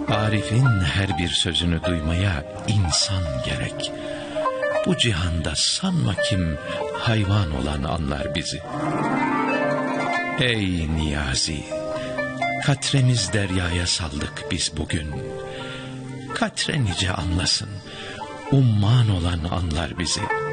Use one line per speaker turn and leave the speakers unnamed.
Arif'in her bir sözünü duymaya insan gerek. Bu cihanda sanma kim hayvan olan anlar bizi. Ey Niyazi, katremiz deryaya saldık biz bugün. Katre nice anlasın, umman olan anlar bizi.